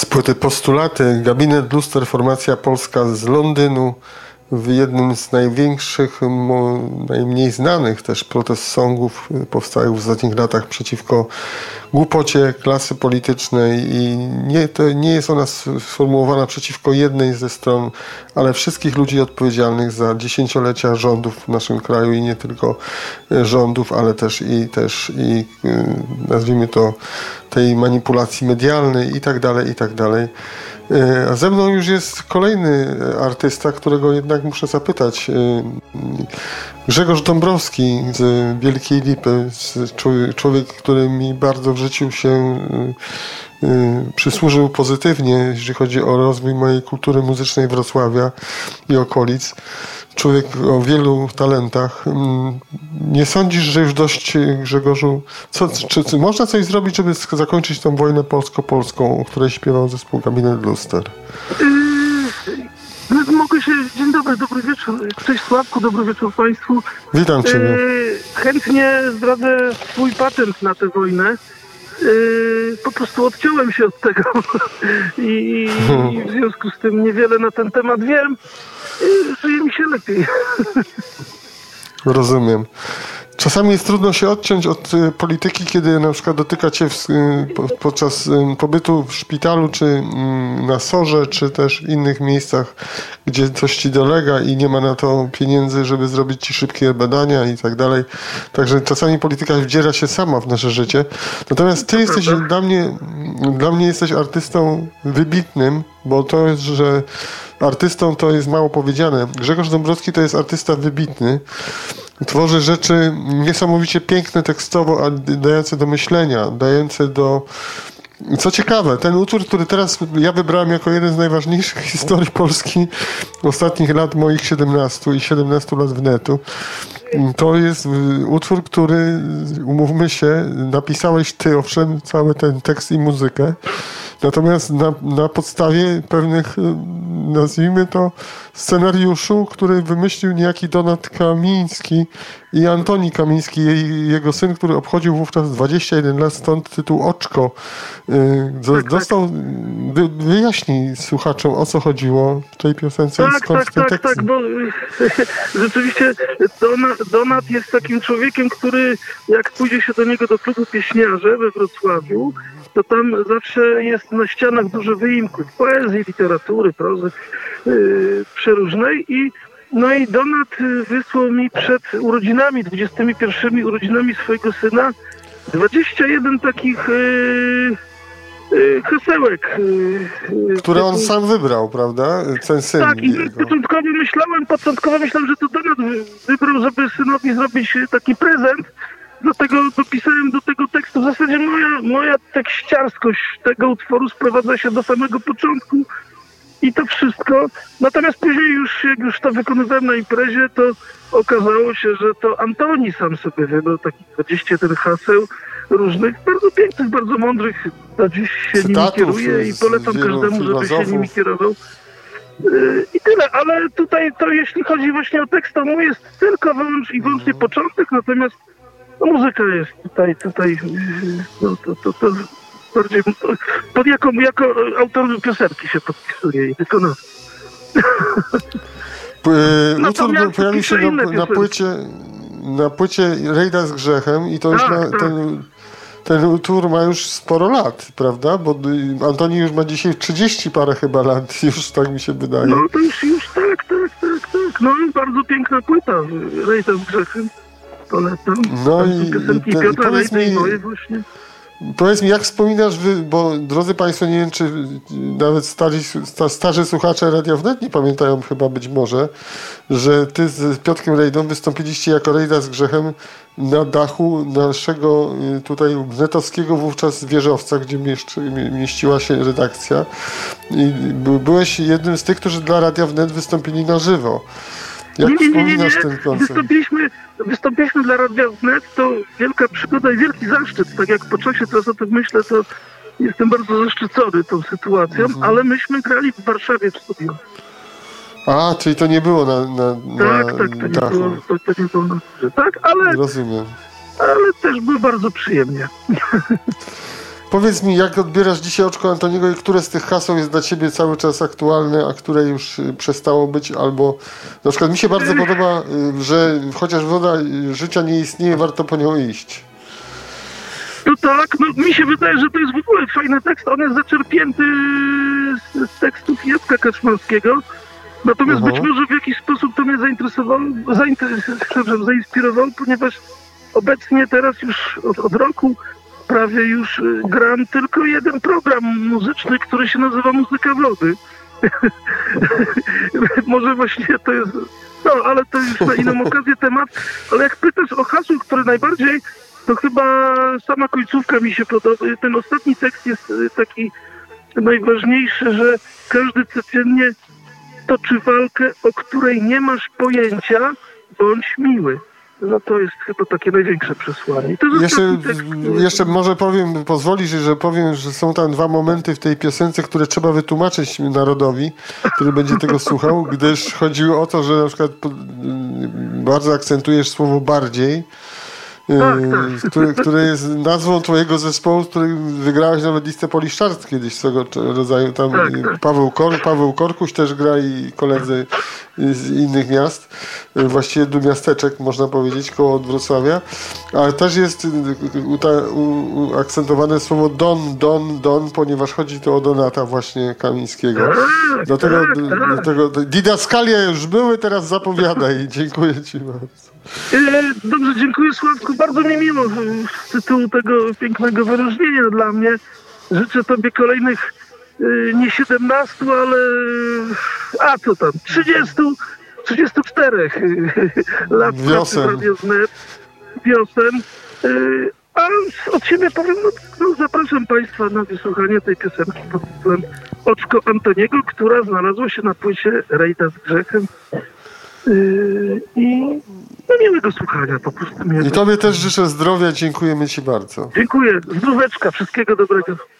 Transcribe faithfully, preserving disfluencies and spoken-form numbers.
płyty Postulaty, Gabinet Luster, formacja polska z Londynu, w jednym z największych, najmniej znanych też protest songów powstałych w ostatnich latach przeciwko głupocie klasy politycznej i nie, to nie jest ona sformułowana przeciwko jednej ze stron, ale wszystkich ludzi odpowiedzialnych za dziesięciolecia rządów w naszym kraju i nie tylko rządów, ale też i też i nazwijmy to tej manipulacji medialnej i tak dalej, i tak dalej. A ze mną już jest kolejny artysta, którego jednak muszę zapytać. Grzegorz Dąbrowski z Wielkiej Lipy, człowiek, który mi bardzo w życiu się przysłużył pozytywnie, jeżeli chodzi o rozwój mojej kultury muzycznej Wrocławia i okolic. Człowiek o wielu talentach. Nie sądzisz, że już dość, Grzegorzu, co, czy, czy można coś zrobić, żeby zakończyć tą wojnę polsko-polską, o której śpiewał zespół Gabinet Luster? Yy, mogę się... Dzień dobry, dobry wieczór. Cześć Sławku, dobry wieczór Państwu. Witam Ciebie. Yy, chętnie zdradzę swój patent na tę wojnę. Yy, po prostu odciąłem się od tego I, i w związku z tym niewiele na ten temat wiem. Yy, żyje mi się lepiej. Rozumiem. Czasami jest trudno się odciąć od y, polityki, kiedy na przykład dotyka Cię w, y, po, podczas y, pobytu w szpitalu, czy y, na sorze, czy też w innych miejscach, gdzie coś Ci dolega i nie ma na to pieniędzy, żeby zrobić Ci szybkie badania i tak dalej. Także czasami polityka wdziera się sama w nasze życie. Natomiast Ty jesteś dla mnie, dla mnie jesteś artystą wybitnym, bo to jest, że artystą to jest mało powiedziane. Grzegorz Dąbrowski to jest artysta wybitny. Tworzy rzeczy niesamowicie piękne tekstowo, a dające do myślenia, dające do... Co ciekawe, ten utwór, który teraz ja wybrałem jako jeden z najważniejszych historii Polski ostatnich lat moich siedemnastu i siedemnastu lat wnetu, to jest utwór, który, umówmy się, napisałeś Ty, owszem, cały ten tekst i muzykę. Natomiast na, na podstawie pewnych, nazwijmy to, scenariuszu, który wymyślił niejaki Donat Kamiński i Antoni Kamiński, jej, jego syn, który obchodził wówczas dwadzieścia jeden lat, stąd tytuł Oczko. Dostał, wy, wyjaśnij słuchaczom, o co chodziło w tej piosence tak, i skąd tak, ten tak, tekst. Tak, bo rzeczywiście Donat, Donat jest takim człowiekiem, który jak pójdzie się do niego do klubu pieśniarze we Wrocławiu, to tam zawsze jest na ścianach dużo wyimków poezji, literatury, prozy yy, przeróżnej i no i Donat wysłał mi przed urodzinami, dwudziestymi pierwszymi urodzinami swojego syna dwadzieścia jeden takich yy, yy, hasełek. Yy, które on sam wybrał, prawda? Ten syn tak, i jego. początkowo myślałem, początkowo myślałem, że to Donat wybrał, żeby synowi zrobić taki prezent. Dlatego dopisałem do tego tekstu. W zasadzie moja, moja tekściarskość tego utworu sprowadza się do samego początku i to wszystko. Natomiast później już, jak już to wykonywałem na imprezie, to okazało się, że to Antoni sam sobie wybrał takich dwadzieścia jeden haseł różnych, bardzo pięknych, bardzo mądrych. Do dziś się nimi kieruję i polecam każdemu, żeby się nimi kierował. Yy, I tyle, ale tutaj to jeśli chodzi właśnie o tekst, to mój jest tylko wyłącz i wyłącznie początek, natomiast no, muzyka jest tutaj, tutaj no, to, to, to bardziej pod jako, jako autor piosenki się podpisuje i wykonawca. Utwór pojawił się na, na płycie na płycie Rejda z grzechem i to już tak, ma, tak. ten, ten utwór ma już sporo lat, prawda? Bo Antoni już ma dzisiaj trzydzieści parę chyba lat, już tak mi się wydaje. No to już, już tak, tak, tak, tak. No bardzo piękna płyta Rejda z grzechem. Polecam. No i, piosenki te, Piotra powiedz mi, moje właśnie. Powiedz mi, jak wspominasz, wy, bo drodzy Państwo, nie wiem, czy nawet stali, sta, starzy słuchacze Radia Wnet nie pamiętają chyba być może, że Ty z Piotrkiem Rejdą wystąpiliście jako Rejda z grzechem na dachu naszego tutaj wnetowskiego wówczas wieżowca, gdzie mieszczy, mieściła się redakcja. I byłeś jednym z tych, którzy dla Radia Wnet wystąpili na żywo. Jak nie, nie, nie, nie, nie. ten koncert? Wystąpiliśmy, wystąpiliśmy dla Radia Wnet, to wielka przygoda i wielki zaszczyt. Tak jak po czasie teraz o tym myślę, to jestem bardzo zaszczycony tą sytuacją, mhm. ale myśmy grali w Warszawie w studiu. A, czyli to nie było na, na, tak, na tak, to dachu. nie było, to, to nie było na tak, ale, rozumiem. ale też było bardzo przyjemnie. Powiedz mi, jak odbierasz dzisiaj Oczko Antoniego i które z tych haseł jest dla ciebie cały czas aktualne, a które już przestało być, albo na przykład mi się bardzo podoba, że chociaż woda życia nie istnieje, warto po nią iść. No tak, no mi się wydaje, że to jest w ogóle fajny tekst. On jest zaczerpnięty z, z tekstów Jacka Kaczmarskiego. Natomiast Aha. być może w jakiś sposób to mnie zainteresowało, zainteresowało, zainspirowało, ponieważ obecnie teraz już od, od roku prawie już gram tylko jeden program muzyczny, który się nazywa Muzyka Wody. Może właśnie to jest... No, ale to już na inną okazję temat. Ale jak pytasz o hasło, które najbardziej, to chyba sama końcówka mi się podoba. Ten ostatni tekst jest taki najważniejszy, że każdy codziennie toczy walkę, o której nie masz pojęcia, bądź miły. No to jest chyba takie największe przesłanie. To jest Jeszcze, tekst, jeszcze może powiem, pozwolisz, że powiem, że są tam dwa momenty w tej piosence, które trzeba wytłumaczyć narodowi, który będzie tego słuchał, gdyż chodziło o to, że na przykład bardzo akcentujesz słowo bardziej, Tak, tak. Który, który jest nazwą twojego zespołu, z którym wygrałeś nawet listę Poliszczart kiedyś swego rodzaju. Tam tak, tak. Paweł, Kor, Paweł Korkuś też gra i koledzy z innych miast. Właściwie do miasteczek, można powiedzieć, koło Wrocławia. Ale też jest akcentowane słowo Don, Don, Don, ponieważ chodzi tu o Donata właśnie Kamińskiego. Tak, Dlatego, tak, tak. dlatego didaskalia już były, teraz zapowiadaj. Dziękuję ci bardzo. Dobrze, dziękuję Sławku. Bardzo mi miło z tytułu tego pięknego wyróżnienia dla mnie. Życzę tobie kolejnych nie siedemnastu, ale a co tam, trzydziestu, trzydziestu czterech lat Wiosen. pracy w Radio Wnet, wiosen. A od siebie powiem, no, no zapraszam Państwa na wysłuchanie tej piosenki pod tytułem Oczko Antoniego, która znalazła się na płycie Rejda z grzechem. Yy, I no miłego słuchania, po prostu miłego. I tobie też życzę zdrowia, dziękujemy ci bardzo. Dziękuję, zdróweczka, wszystkiego dobrego.